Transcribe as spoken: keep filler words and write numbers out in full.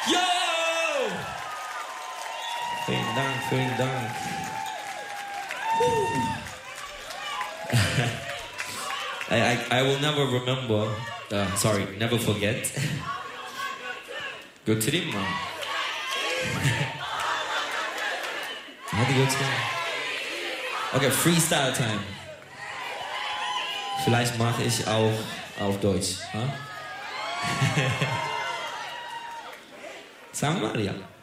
Yo! Vielen Dank, vielen Dank. I, I, I will never remember, uh, sorry, never forget. Go to the mom. Okay, Freestyle Time. Vielleicht mache ich auch auf Deutsch. Huh? Sag mal, ja.